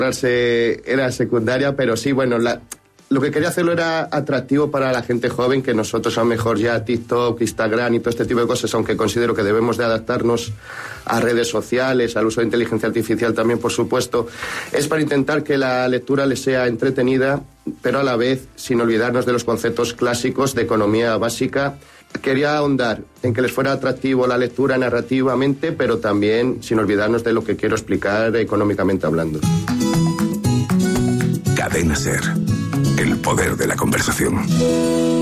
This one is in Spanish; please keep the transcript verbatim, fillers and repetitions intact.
frase era secundaria, pero sí, bueno, la, lo que quería hacerlo era atractivo para la gente joven, que nosotros a lo mejor ya TikTok, Instagram y todo este tipo de cosas, aunque considero que debemos de adaptarnos a redes sociales, al uso de inteligencia artificial también, por supuesto, es para intentar que la lectura les sea entretenida, pero a la vez sin olvidarnos de los conceptos clásicos de economía básica. Quería ahondar en que les fuera atractivo la lectura narrativamente, pero también sin olvidarnos de lo que quiero explicar económicamente hablando. Cadena SER. El poder de la conversación.